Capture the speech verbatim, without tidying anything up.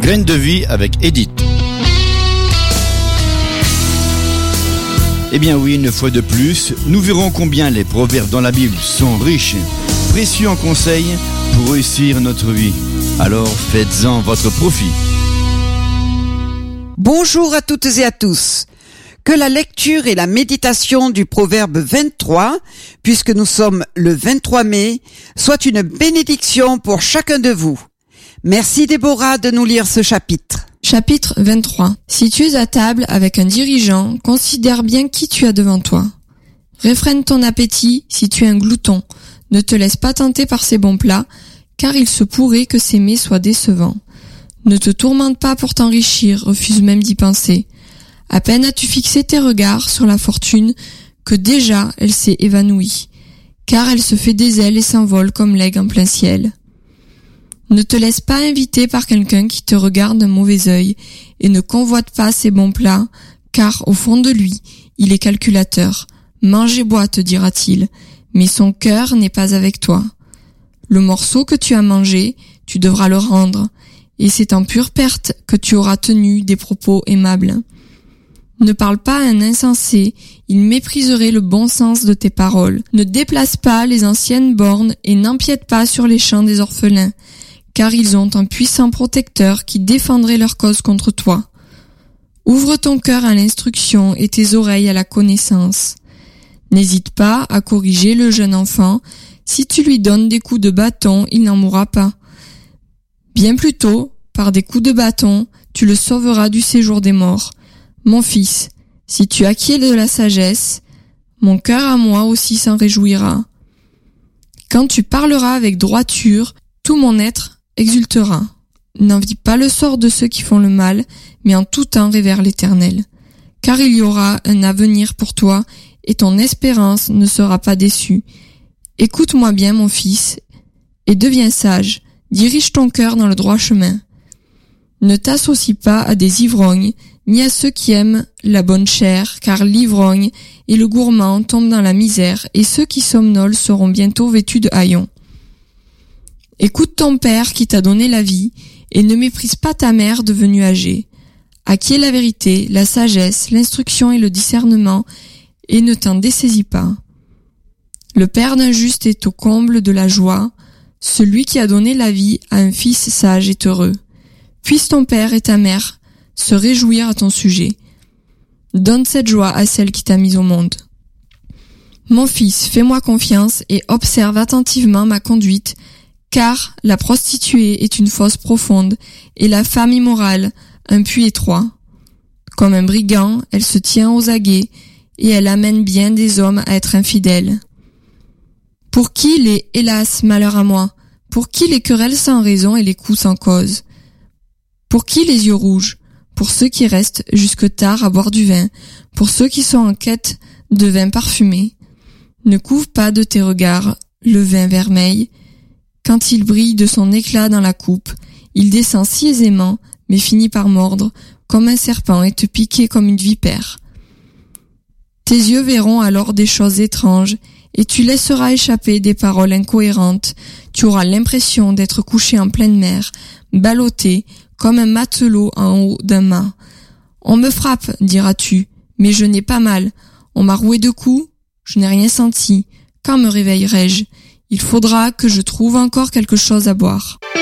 Graines de vie avec Edith. Eh bien oui, une fois de plus, nous verrons combien les proverbes dans la Bible sont riches, précieux en conseils pour réussir notre vie. Alors faites-en votre profit. Bonjour à toutes et à tous. Que la lecture et la méditation du proverbe vingt-trois, puisque nous sommes le vingt-trois mai, soit une bénédiction pour chacun de vous. Merci Déborah de nous lire ce chapitre. Chapitre vingt-trois. Si tu es à table avec un dirigeant, considère bien qui tu as devant toi. Réfrène ton appétit si tu es un glouton. Ne te laisse pas tenter par ces bons plats, car il se pourrait que ces mets soient décevants. Ne te tourmente pas pour t'enrichir, refuse même d'y penser. À peine as-tu fixé tes regards sur la fortune que déjà elle s'est évanouie, car elle se fait des ailes et s'envole comme l'aigle en plein ciel. Ne te laisse pas inviter par quelqu'un qui te regarde d'un mauvais œil et ne convoite pas ses bons plats, car au fond de lui, il est calculateur. Mange et bois, te dira-t-il, mais son cœur n'est pas avec toi. Le morceau que tu as mangé, tu devras le rendre, et c'est en pure perte que tu auras tenu des propos aimables. Ne parle pas à un insensé, il mépriserait le bon sens de tes paroles. Ne déplace pas les anciennes bornes et n'empiète pas sur les champs des orphelins, car ils ont un puissant protecteur qui défendrait leur cause contre toi. Ouvre ton cœur à l'instruction et tes oreilles à la connaissance. N'hésite pas à corriger le jeune enfant. Si tu lui donnes des coups de bâton, il n'en mourra pas. Bien plutôt, par des coups de bâton, tu le sauveras du séjour des morts. Mon fils, si tu acquiers de la sagesse, mon cœur à moi aussi s'en réjouira. Quand tu parleras avec droiture, tout mon être exultera. N'envie pas le sort de ceux qui font le mal, mais en tout temps révère l'Éternel. Car il y aura un avenir pour toi, et ton espérance ne sera pas déçue. Écoute-moi bien, mon fils, et deviens sage. Dirige ton cœur dans le droit chemin. Ne t'associe pas à des ivrognes, ni à ceux qui aiment la bonne chair, car l'ivrogne et le gourmand tombent dans la misère, et ceux qui somnolent seront bientôt vêtus de haillons. Écoute ton père qui t'a donné la vie, et ne méprise pas ta mère devenue âgée. Acquiers la vérité, la sagesse, l'instruction et le discernement, et ne t'en dessaisis pas. Le père d'un juste est au comble de la joie, celui qui a donné la vie à un fils sage est heureux. Puisse ton père et ta mère se réjouir à ton sujet. Donne cette joie à celle qui t'a mis au monde. Mon fils, fais-moi confiance et observe attentivement ma conduite, car la prostituée est une fosse profonde et la femme immorale un puits étroit. Comme un brigand, elle se tient aux aguets et elle amène bien des hommes à être infidèles. Pour qui les « hélas, malheur à moi » Pour qui les querelles sans raison et les coups sans cause? Pour qui les yeux rouges? Pour ceux qui restent jusque tard à boire du vin, pour ceux qui sont en quête de vin parfumé. Ne couvre pas de tes regards le vin vermeil. Quand il brille de son éclat dans la coupe, il descend si aisément, mais finit par mordre comme un serpent et te piquer comme une vipère. Tes yeux verront alors des choses étranges, et tu laisseras échapper des paroles incohérentes. Tu auras l'impression d'être couché en pleine mer, ballotté comme un matelot en haut d'un mât. On me frappe, diras-tu, mais je n'ai pas mal. On m'a roué de coups, je n'ai rien senti. Quand me réveillerai-je? Il faudra que je trouve encore quelque chose à boire.